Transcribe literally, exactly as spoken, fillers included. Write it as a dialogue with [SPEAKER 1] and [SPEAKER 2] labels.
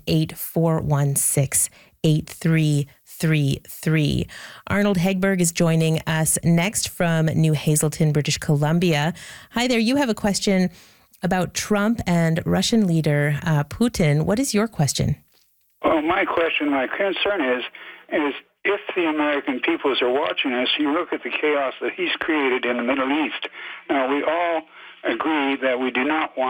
[SPEAKER 1] eight four one six, eight three three three. Arnold Hegberg is joining us next from New Hazelton, British Columbia. Hi there. You have a question about Trump and Russian leader uh, Putin. What is your question?
[SPEAKER 2] Well, my question, my concern is, is if the American peoples are watching us, you look at the chaos that he's created in the Middle East. Now, we all agree that we do not want